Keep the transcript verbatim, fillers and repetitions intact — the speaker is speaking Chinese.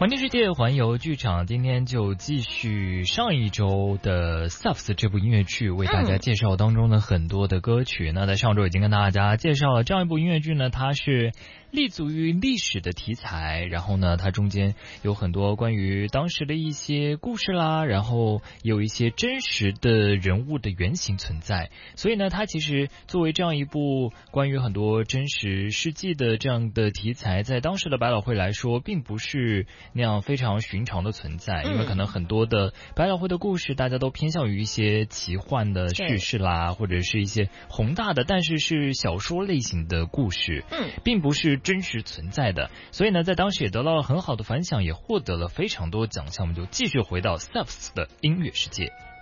环听世界环游剧场，今天就继续上一周的 Stuffs 这部音乐剧，为大家介绍当中的很多的歌曲。嗯、那在上周已经跟大家介绍了这样一部音乐剧呢，它是立足于历史的题材，然后呢，它中间有很多关于当时的一些故事啦，然后有一些真实的人物的原型存在。所以呢，它其实作为这样一部关于很多真实事迹的这样的题材，在当时的百老汇来说，并不是那样非常寻常的存在，因为可能很多的百老汇的故事大家都偏向于一些奇幻的叙事啦，或者是一些宏大的但是是小说类型的故事，嗯，并不是真实存在的。所以呢，在当时也得到了很好的反响，也获得了非常多奖项。我们就继续回到 Stuffs 的音乐世界。